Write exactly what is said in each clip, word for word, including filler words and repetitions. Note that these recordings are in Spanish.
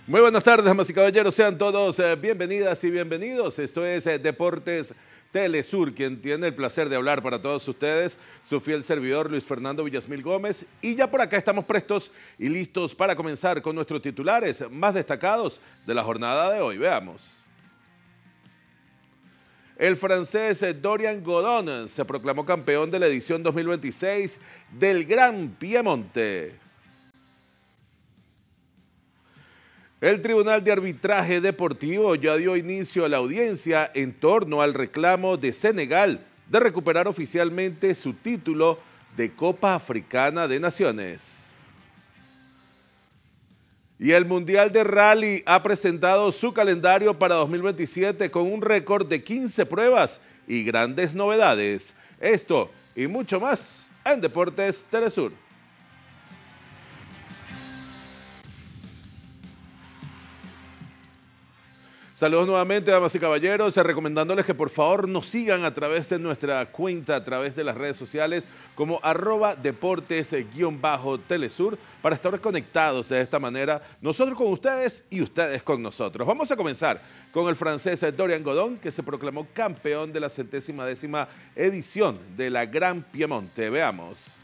Muy buenas tardes, damas y caballeros. Sean todos eh, bienvenidas y bienvenidos. Esto es eh, Deportes Telesur, quien tiene el placer de hablar para todos ustedes, su fiel servidor Luis Fernando Villasmil Gómez. Y ya por acá estamos prestos y listos para comenzar con nuestros titulares más destacados de la jornada de hoy. Veamos. El francés Dorian Godon se proclamó campeón de la edición dos mil veintiséis del Gran Piemonte. El Tribunal de Arbitraje Deportivo ya dio inicio a la audiencia en torno al reclamo de Senegal de recuperar oficialmente su título de Copa Africana de Naciones. Y el Mundial de Rally ha presentado su calendario para dos mil veintisiete con un récord de quince pruebas y grandes novedades. Esto y mucho más en Deportes Telesur. Saludos nuevamente, damas y caballeros, recomendándoles que por favor nos sigan a través de nuestra cuenta, a través de las redes sociales como arroba deportes-telesur para estar conectados de esta manera, nosotros con ustedes y ustedes con nosotros. Vamos a comenzar con el francés Dorian Godon, que se proclamó campeón de la centésima décima edición de la Gran Piemonte. Veamos.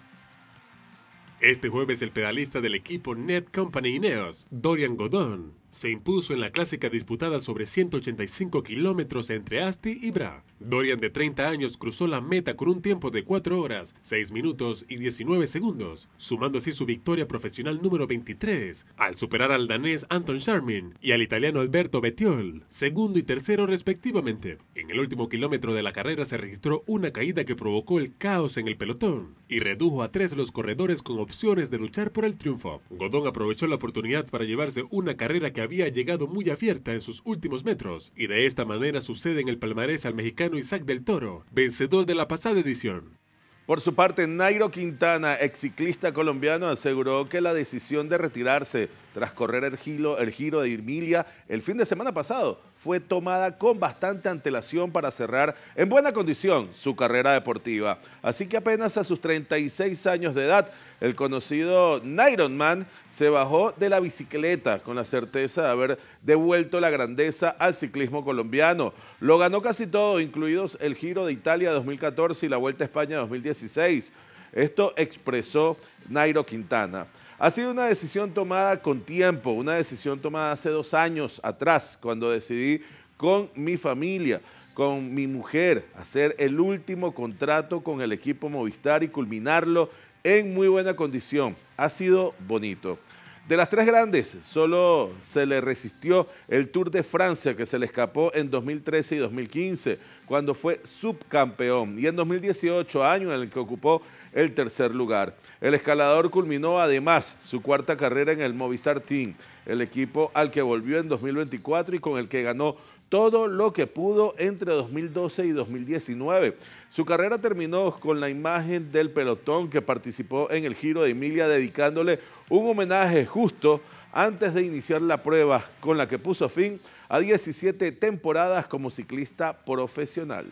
Este jueves el pedalista del equipo Net Company Ineos, Dorian Godon, se impuso en la clásica disputada sobre ciento ochenta y cinco kilómetros entre Asti y Bra. Dorian, de treinta años, cruzó la meta con un tiempo de cuatro horas, seis minutos y diecinueve segundos, sumando así su victoria profesional número veintitrés, al superar al danés Anton Charmin y al italiano Alberto Bettiol, segundo y tercero respectivamente. En el último kilómetro de la carrera se registró una caída que provocó el caos en el pelotón y redujo a tres los corredores con opciones de luchar por el triunfo. Godon aprovechó la oportunidad para llevarse una carrera que había llegado muy abierta en sus últimos metros, y de esta manera sucede en el palmarés al mexicano Isaac del Toro, vencedor de la pasada edición. Por su parte, Nairo Quintana, ex ciclista colombiano, aseguró que la decisión de retirarse tras correr el giro, el giro de Emilia el fin de semana pasado fue tomada con bastante antelación para cerrar en buena condición su carrera deportiva. Así que apenas a sus treinta y seis años de edad, el conocido Naironman se bajó de la bicicleta con la certeza de haber devuelto la grandeza al ciclismo colombiano. Lo ganó casi todo, incluidos el Giro de Italia dos mil catorce y la Vuelta a España dos mil dieciséis. Esto expresó Nairo Quintana. Ha sido una decisión tomada con tiempo, una decisión tomada hace dos años atrás, cuando decidí con mi familia, con mi mujer, hacer el último contrato con el equipo Movistar y culminarlo en muy buena condición. Ha sido bonito. De las tres grandes, solo se le resistió el Tour de Francia, que se le escapó en dos mil trece y dos mil quince, cuando fue subcampeón, y en dos mil dieciocho, año en el que ocupó el tercer lugar. El escalador culminó además su cuarta carrera en el Movistar Team, el equipo al que volvió en dos mil veinticuatro y con el que ganó todo lo que pudo entre dos mil doce y dos mil diecinueve. Su carrera terminó con la imagen del pelotón que participó en el Giro de Emilia, dedicándole un homenaje justo antes de iniciar la prueba, con la que puso fin a diecisiete temporadas como ciclista profesional.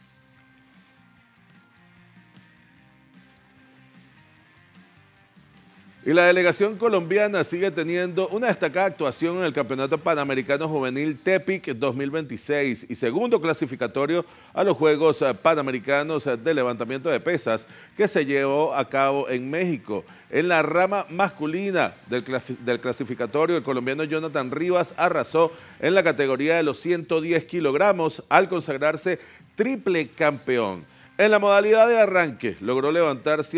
Y la delegación colombiana sigue teniendo una destacada actuación en el Campeonato Panamericano Juvenil Tepic dos mil veintiséis y segundo clasificatorio a los Juegos Panamericanos de Levantamiento de Pesas que se llevó a cabo en México. En la rama masculina del, del clasificatorio, el colombiano Jonathan Rivas arrasó en la categoría de los ciento diez kilogramos al consagrarse triple campeón. En la modalidad de arranque logró levantar